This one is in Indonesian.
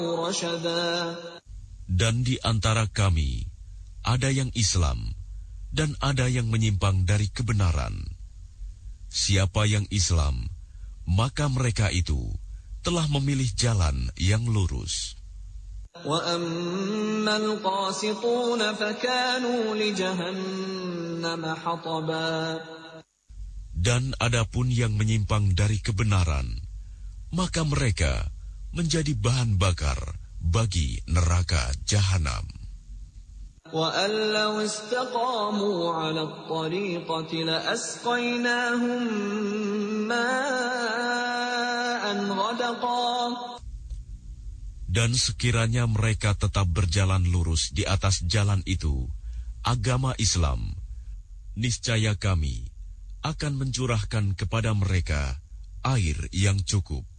Dan di antara kami ada yang Islam dan ada yang menyimpang dari kebenaran. Siapa yang Islam, maka mereka itu telah memilih jalan yang lurus. وَأَمَّا الْقَاسِطُونَ فَكَانُوا لِجَهَنَّمَ حَطَبًا. Dan adapun yang menyimpang dari kebenaran, maka mereka menjadi bahan bakar bagi neraka jahanam. وَأَن لَّوْ اسْتَقَامُوا عَلَى الطَّرِيقَةِ لَأَسْقَيْنَاهُم مَّاءً غَدَقًا. Dan sekiranya mereka tetap berjalan lurus di atas jalan itu, agama Islam, niscaya kami akan mencurahkan kepada mereka air yang cukup.